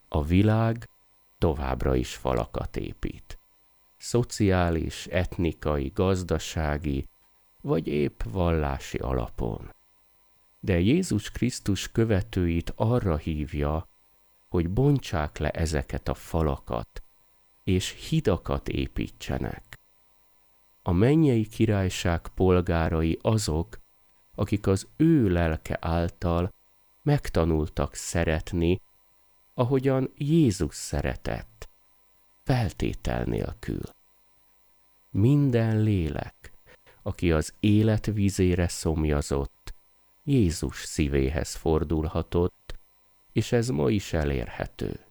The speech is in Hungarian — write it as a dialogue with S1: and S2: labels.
S1: A világ továbbra is falakat épít. Szociális, etnikai, gazdasági, vagy épp vallási alapon. De Jézus Krisztus követőit arra hívja, hogy bontsák le ezeket a falakat, és hidakat építsenek. A mennyei királyság polgárai azok, akik az ő lelke által megtanultak szeretni, ahogyan Jézus szeretett, feltétel nélkül. Minden lélek, aki az élet vízére szomjazott, Jézus szívéhez fordulhatott, és ez ma is elérhető.